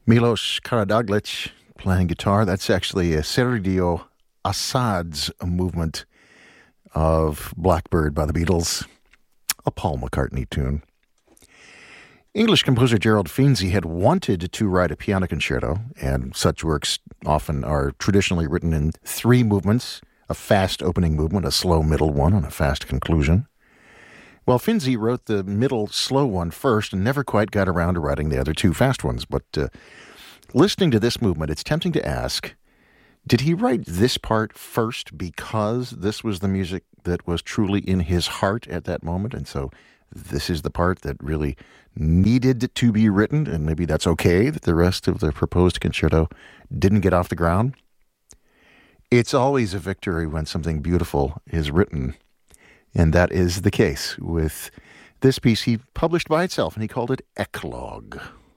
Milos Karadzic playing guitar. That's actually Sergio Assad's movement of Blackbird by the Beatles, a Paul McCartney tune. English composer Gerald Finzi had wanted to write a piano concerto, and such works often are traditionally written in 3 movements, a fast opening movement, a slow middle one, and a fast conclusion. Well, Finzi wrote the middle slow one first and never quite got around to writing the other 2 fast ones. But listening to this movement, it's tempting to ask, did he write this part first because this was the music that was truly in his heart at that moment? And so this is the part that really needed to be written, and maybe that's okay that the rest of the proposed concerto didn't get off the ground? It's always a victory when something beautiful is written. And that is the case with this piece he published by itself, and he called it Eclogue.